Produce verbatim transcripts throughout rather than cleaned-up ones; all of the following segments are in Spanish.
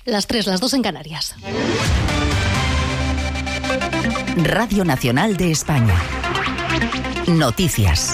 Las tres, las dos en Canarias. Radio Nacional de España. Noticias.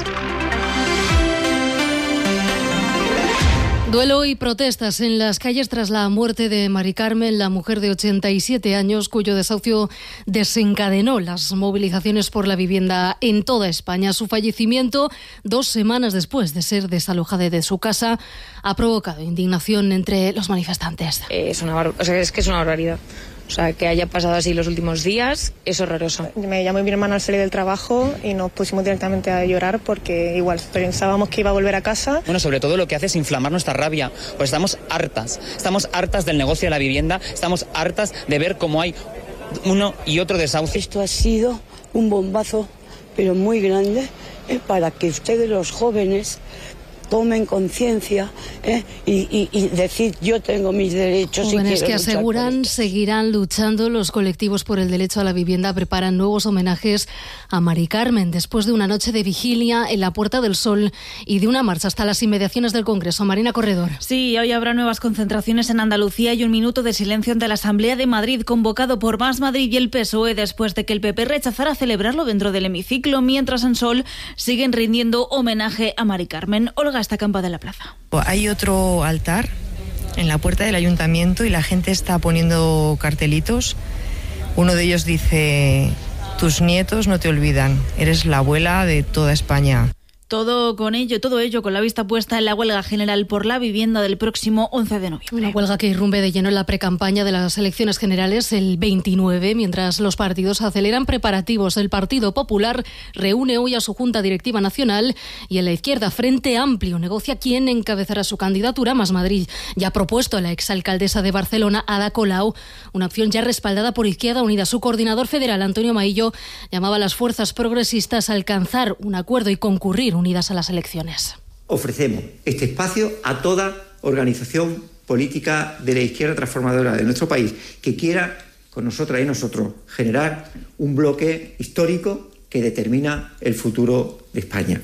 Duelo y protestas en las calles tras la muerte de Mari Carmen, la mujer de ochenta y siete años, cuyo desahucio desencadenó las movilizaciones por la vivienda en toda España. Su fallecimiento, dos semanas después de ser desalojada de su casa, ha provocado indignación entre los manifestantes. Es una bar- o sea, es que es una barbaridad. O sea, que haya pasado así los últimos días es horroroso. Me llamó mi hermana al salir del trabajo y nos pusimos directamente a llorar porque igual pensábamos que iba a volver a casa. Bueno, sobre todo lo que hace es inflamar nuestra rabia, pues estamos hartas, estamos hartas del negocio de la vivienda, estamos hartas de ver cómo hay uno y otro desahucio. Esto ha sido un bombazo, pero muy grande, eh, para que ustedes los jóvenes tomen conciencia ¿eh? y, y, y decir yo tengo mis derechos. Jóvenes y que aseguran seguirán luchando. Los colectivos por el derecho a la vivienda preparan nuevos homenajes a Mari Carmen después de una noche de vigilia en la Puerta del Sol y de una marcha hasta las inmediaciones del Congreso. Marina Corredor. Sí, hoy habrá nuevas concentraciones en Andalucía y un minuto de silencio ante la Asamblea de Madrid, convocado por Más Madrid y el P S O E después de que el P P rechazara celebrarlo dentro del hemiciclo, mientras en Sol siguen rindiendo homenaje a Mari Carmen. Olga esta campa de la plaza. Hay otro altar en la puerta del ayuntamiento y la gente está poniendo cartelitos. Uno de ellos dice: tus nietos no te olvidan, eres la abuela de toda España. Todo con ello, todo ello con la vista puesta en la huelga general por la vivienda del próximo once de noviembre. Una huelga que irrumpe de lleno en la precampaña de las elecciones generales el veintinueve, mientras los partidos aceleran preparativos. El Partido Popular reúne hoy a su Junta Directiva Nacional y en la izquierda, Frente Amplio, negocia quién encabezará su candidatura. Más Madrid ya ha propuesto a la exalcaldesa de Barcelona, Ada Colau, una opción ya respaldada por Izquierda Unida. Su coordinador federal, Antonio Maillo, llamaba a las fuerzas progresistas a alcanzar un acuerdo y concurrir unidas a las elecciones. Ofrecemos este espacio a toda organización política de la izquierda transformadora de nuestro país que quiera, con nosotras y nosotros, generar un bloque histórico que determina el futuro de España.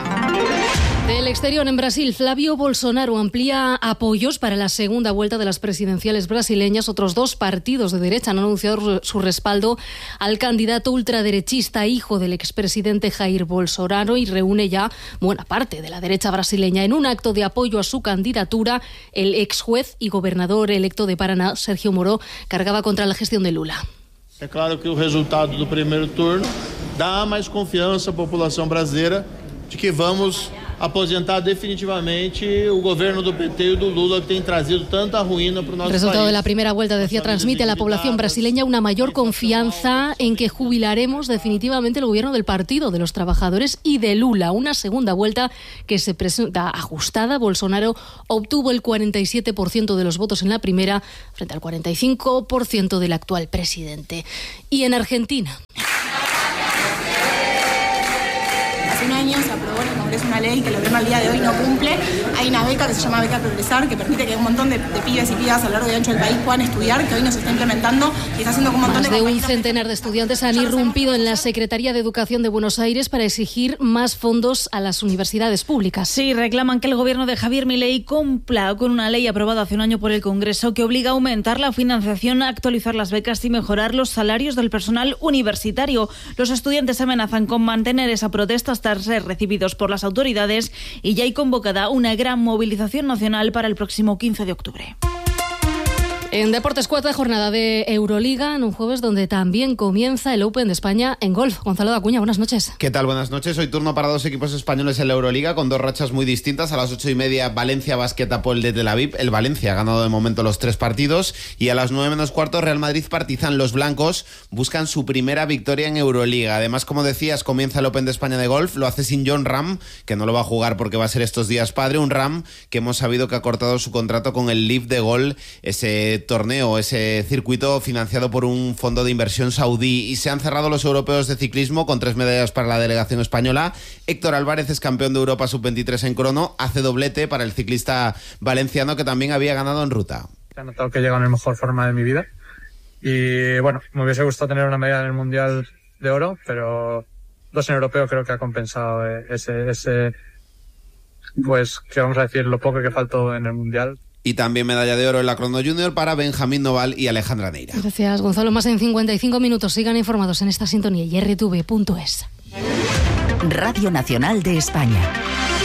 Del exterior, en Brasil, Flávio Bolsonaro amplía apoyos para la segunda vuelta de las presidenciales brasileñas. Otros dos partidos de derecha han anunciado su respaldo al candidato ultraderechista, hijo del expresidente Jair Bolsonaro, y reúne ya buena parte de la derecha brasileña. En un acto de apoyo a su candidatura, el ex juez y gobernador electo de Paraná, Sergio Moro, cargaba contra la gestión de Lula. É claro que o resultado do primeiro turno dá mais confiança à população brasileira de que vamos aposentar definitivamente o gobierno do P T y do Lula, que tiene trazido tanta ruina para nuestro país. El resultado de la primera vuelta, decía, transmite a la población brasileña una mayor confianza en que jubilaremos definitivamente el gobierno del Partido de los Trabajadores y de Lula. Una segunda vuelta que se presenta ajustada. Bolsonaro obtuvo el cuarenta y siete por ciento de los votos en la primera frente al cuarenta y cinco por ciento del actual presidente. Y en Argentina, hace un año se aprobó en el Congreso una ley que el gobierno al día de hoy no cumple. Hay una beca que se llama Beca Progresar, que permite que un montón de, de pibes y pibas a lo largo y ancho del país puedan estudiar, que hoy no se está implementando y está haciendo con un montón más de... de un centenar de estudiantes han irrumpido en la Secretaría de Educación de Buenos Aires para exigir más fondos a las universidades públicas. Sí, reclaman que el gobierno de Javier Milei cumpla con una ley aprobada hace un año por el Congreso que obliga a aumentar la financiación, a actualizar las becas y mejorar los salarios del personal universitario. Los estudiantes amenazan con mantener esa protesta hasta ser recibidos por las autoridades y ya hay convocada una gran movilización nacional para el próximo quince de octubre. En deportes, cuarta jornada de Euroliga, en un jueves donde también comienza el Open de España en golf. Gonzalo Dacuña, buenas noches. ¿Qué tal? Buenas noches. Hoy turno para dos equipos españoles en la Euroliga con dos rachas muy distintas. A las ocho y media, Valencia Basket Apol de Tel Aviv. El Valencia ha ganado de momento los tres partidos. Y a las nueve menos cuarto, Real Madrid Partizan. Los blancos buscan su primera victoria en Euroliga. Además, como decías, comienza el Open de España de golf. Lo hace sin Jon Rahm, que no lo va a jugar porque va a ser estos días padre. Un Rahm que hemos sabido que ha cortado su contrato con el Live de Gol, ese torneo, ese circuito financiado por un fondo de inversión saudí. Y se han cerrado los europeos de ciclismo con tres medallas para la delegación española. Héctor Álvarez es campeón de Europa sub veintitrés en crono, hace doblete para el ciclista valenciano que también había ganado en ruta. He notado que he llegado en la mejor forma de mi vida y bueno, me hubiese gustado tener una medalla en el Mundial de Oro, pero dos en europeo creo que ha compensado ese, ese pues, que vamos a decir, lo poco que faltó en el Mundial. Y también medalla de oro en la crono junior para Benjamín Noval y Alejandra Neira. Gracias, Gonzalo. Más en cincuenta y cinco minutos. Sigan informados en esta sintonía y r t v punto es. Radio Nacional de España.